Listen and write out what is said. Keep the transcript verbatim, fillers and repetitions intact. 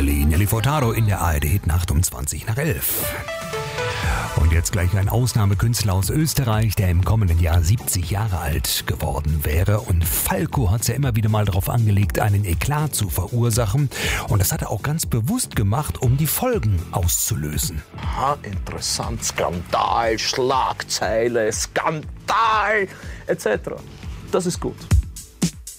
Nelly, Nelly Furtado in der A R D-Hitnacht um zwanzig nach elf. Und jetzt gleich ein Ausnahmekünstler aus Österreich, der im kommenden Jahr siebzig Jahre alt geworden wäre. Und Falco hat es ja immer wieder mal darauf angelegt, einen Eklat zu verursachen. Und das hat er auch ganz bewusst gemacht, um die Folgen auszulösen. Aha, interessant. Skandal, Schlagzeile, Skandal et cetera. Das ist gut.